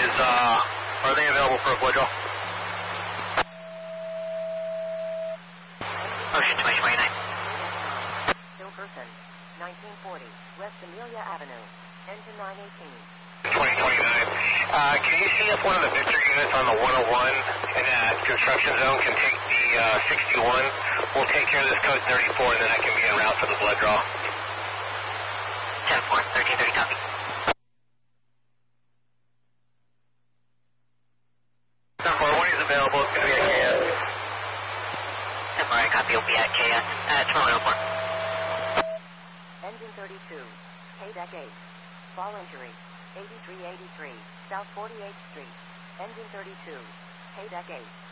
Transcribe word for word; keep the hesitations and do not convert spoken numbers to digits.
is, uh, are they available for a blood draw? Ocean twenty twenty-nine. Hilkerson, nineteen forty, West Amelia Avenue, engine nine eighteen. twenty twenty-nine. Uh, can you see if one of the Victor units on the one oh one in that construction zone can take the uh, sixty-one? We'll take care of this code thirty-four, and then I can be en route for the blood draw. ten four, thirteen thirty, copy. ten four, when he's available, it's going to be at K S. ten four, I copy, will be at K S, uh, Terminal oh four. Engine thirty-two, K-Deck eight, fall injury, eighty-three eighty-three, South forty-eighth Street, engine thirty-two, K-Deck eight.